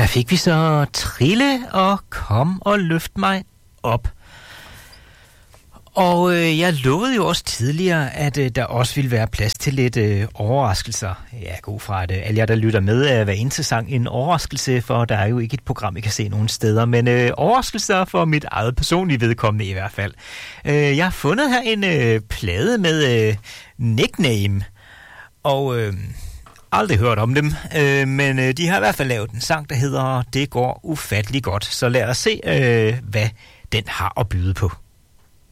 fik vi så Trille og Kom og Løft mig op. Og jeg lovede jo også tidligere, at der også ville være plads til lidt overraskelser. Ja, god fra at alle jer, der lytter med, er hver eneste sang en overraskelse, for der er jo ikke et program, I kan se nogen steder. Men overraskelser for mit eget personlige vedkommende i hvert fald. Jeg har fundet her en plade med Nickname, og aldrig hørt om dem, men de har i hvert fald lavet en sang, der hedder Det går ufattelig godt. Så lad os se, hvad den har at byde på.